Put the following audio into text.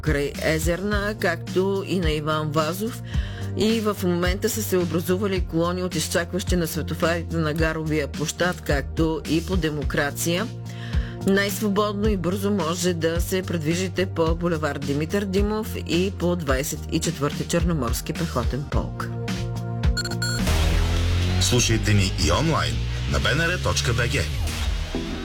край Езерна, както и на Иван Вазов. И в момента са се образували колони от изчакващи на светофарите на Гаровия площад, както и по Демокрация. Най-свободно и бързо може да се предвижите по булевард Димитър Димов и по 24-ти Черноморски пехотен полк. Слушайте ни и онлайн на bnr.bg.